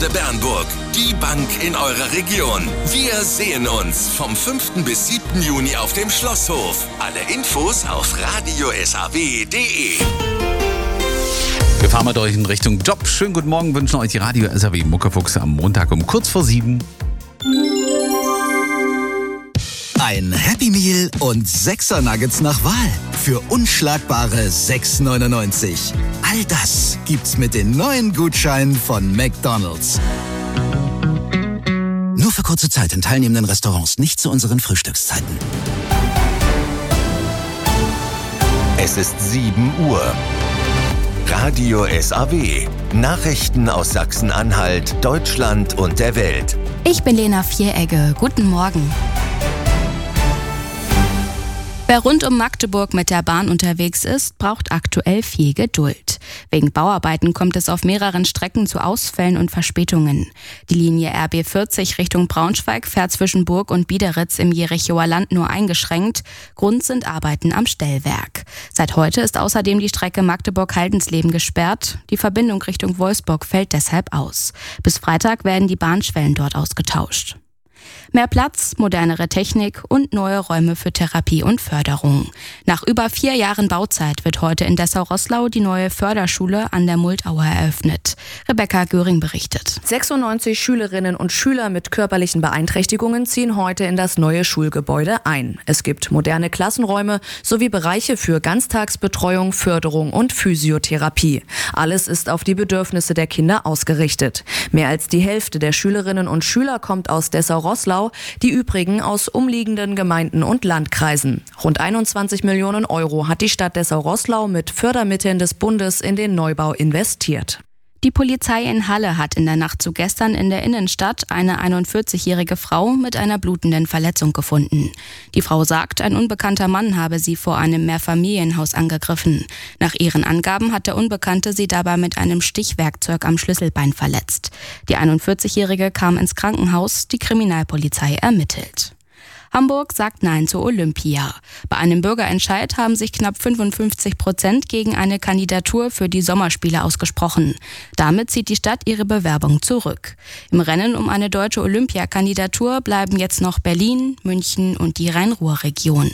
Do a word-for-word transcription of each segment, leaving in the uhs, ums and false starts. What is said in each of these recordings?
Bankensparkasse Bernburg. Die Bank in eurer Region. Wir sehen uns vom fünften bis siebten Juni auf dem Schlosshof. Alle Infos auf radio s a w punkt d e. Wir fahren mit euch in Richtung Job. Schönen guten Morgen, wünschen euch die Radio S A W Muckefuchse am Montag um kurz vor sieben. Ein Happy Meal und Sechser Nuggets nach Wahl für unschlagbare sechs neunundneunzig. All das gibt's mit den neuen Gutscheinen von McDonald's. Nur für kurze Zeit in teilnehmenden Restaurants, nicht zu unseren Frühstückszeiten. Es ist sieben Uhr. Radio S A W. Nachrichten aus Sachsen-Anhalt, Deutschland und der Welt. Ich bin Lena Vieregge. Guten Morgen. Wer rund um Magdeburg mit der Bahn unterwegs ist, braucht aktuell viel Geduld. Wegen Bauarbeiten kommt es auf mehreren Strecken zu Ausfällen und Verspätungen. Die Linie R B vierzig Richtung Braunschweig fährt zwischen Burg und Biederitz im Jerichower Land nur eingeschränkt. Grund sind Arbeiten am Stellwerk. Seit heute ist außerdem die Strecke Magdeburg-Haldensleben gesperrt. Die Verbindung Richtung Wolfsburg fällt deshalb aus. Bis Freitag werden die Bahnschwellen dort ausgetauscht. Mehr Platz, modernere Technik und neue Räume für Therapie und Förderung. Nach über vier Jahren Bauzeit wird heute in Dessau-Roßlau die neue Förderschule an der Multauer eröffnet. Rebecca Göring berichtet. sechsundneunzig Schülerinnen und Schüler mit körperlichen Beeinträchtigungen ziehen heute in das neue Schulgebäude ein. Es gibt moderne Klassenräume sowie Bereiche für Ganztagsbetreuung, Förderung und Physiotherapie. Alles ist auf die Bedürfnisse der Kinder ausgerichtet. Mehr als die Hälfte der Schülerinnen und Schüler kommt aus Dessau-Roßlau, die übrigen aus umliegenden Gemeinden und Landkreisen. Rund einundzwanzig Millionen Euro hat die Stadt Dessau-Roßlau mit Fördermitteln des Bundes in den Neubau investiert. Die Polizei in Halle hat in der Nacht zu gestern in der Innenstadt eine einundvierzigjährige Frau mit einer blutenden Verletzung gefunden. Die Frau sagt, ein unbekannter Mann habe sie vor einem Mehrfamilienhaus angegriffen. Nach ihren Angaben hat der Unbekannte sie dabei mit einem Stichwerkzeug am Schlüsselbein verletzt. Die einundvierzigjährige kam ins Krankenhaus, die Kriminalpolizei ermittelt. Hamburg sagt Nein zur Olympia. Bei einem Bürgerentscheid haben sich knapp fünfundfünfzig Prozent gegen eine Kandidatur für die Sommerspiele ausgesprochen. Damit zieht die Stadt ihre Bewerbung zurück. Im Rennen um eine deutsche Olympiakandidatur bleiben jetzt noch Berlin, München und die Rhein-Ruhr-Region.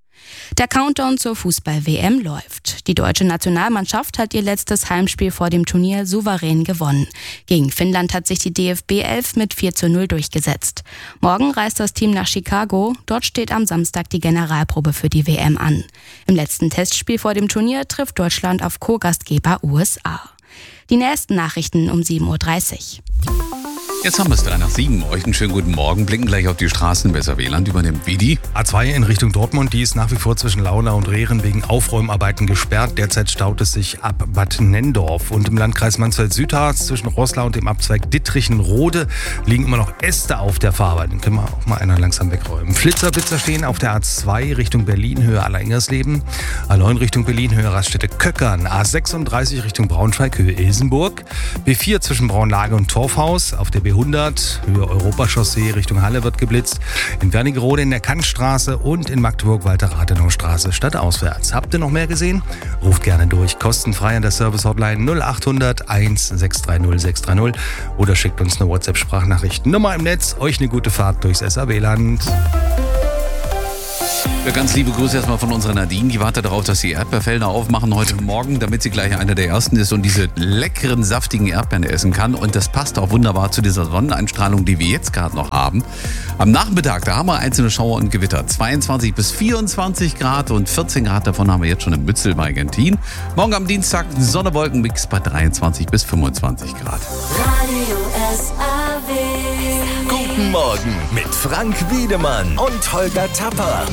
Der Countdown zur Fußball-W M läuft. Die deutsche Nationalmannschaft hat ihr letztes Heimspiel vor dem Turnier souverän gewonnen. Gegen Finnland hat sich die D F B elf mit vier zu null durchgesetzt. Morgen reist das Team nach Chicago. Dort steht am Samstag die Generalprobe für die W M an. Im letzten Testspiel vor dem Turnier trifft Deutschland auf Co-Gastgeber U S A. Die nächsten Nachrichten um sieben Uhr dreißig. Jetzt haben wir es drei nach sieben. Euch einen schönen guten Morgen. Blicken gleich auf die Straßen. Im S A W-Land übernimmt Vidi. A zwei in Richtung Dortmund, die ist nach wie vor zwischen Launau und Rehren wegen Aufräumarbeiten gesperrt. Derzeit staut es sich ab Bad Nendorf. Und im Landkreis Mansfeld-Südharz zwischen Roßlau und dem Abzweig Dittrichen-Rode liegen immer noch Äste auf der Fahrbahn. Den können wir auch mal einer langsam wegräumen. Flitzerblitzer stehen auf der A zwei Richtung Berlin, Höhe Alleingers-Leben. A neun Richtung Berlin, Höhe Raststätte Köckern. A sechsunddreißig Richtung Braunschweig, Höhe Ilsenburg. B vier zwischen Braunlage und Torfhaus. Auf der B hundert, Höhe Europachaussee Richtung Halle wird geblitzt. In Wernigerode in der Kantstraße und in Magdeburg-Walter-Rathenau-Straße stadtauswärts. Habt ihr noch mehr gesehen? Ruft gerne durch. Kostenfrei an der Service-Hotline null achthundert eins sechs drei null sechs drei null oder schickt uns eine WhatsApp-Sprachnachricht. Nummer im Netz. Euch eine gute Fahrt durchs S A W-Land. Ja, ganz liebe Grüße erstmal von unserer Nadine. Die wartet darauf, dass die Erdbeerfelder aufmachen heute Morgen, damit sie gleich einer der ersten ist und diese leckeren, saftigen Erdbeeren essen kann. Und das passt auch wunderbar zu dieser Sonneneinstrahlung, die wir jetzt gerade noch haben. Am Nachmittag, da haben wir einzelne Schauer und Gewitter. zweiundzwanzig bis vierundzwanzig Grad und vierzehn Grad davon haben wir jetzt schon im Mützel bei Gentin. Morgen am Dienstag Sonne-Wolken-Mix bei dreiundzwanzig bis fünfundzwanzig Grad. Radio S A W. Guten Morgen mit Frank Wiedemann und Holger Tapper.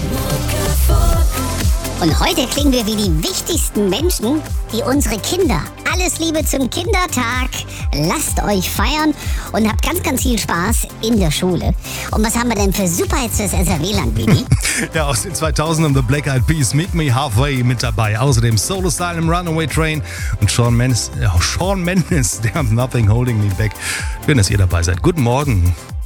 Und heute klingen wir wie die wichtigsten Menschen, wie unsere Kinder. Alles Liebe zum Kindertag. Lasst euch feiern und habt ganz, ganz viel Spaß in der Schule. Und was haben wir denn für Superhits fürs S A W-Land, Bibi? Ja, aus den zweitausendern The Black Eyed Peas, Meet Me Halfway mit dabei. Außerdem Solo Style im Runaway Train und Shawn Mendes, ja, Shawn Mendes, der Nothing Holding Me Back. Schön, dass ihr dabei seid. Guten Morgen.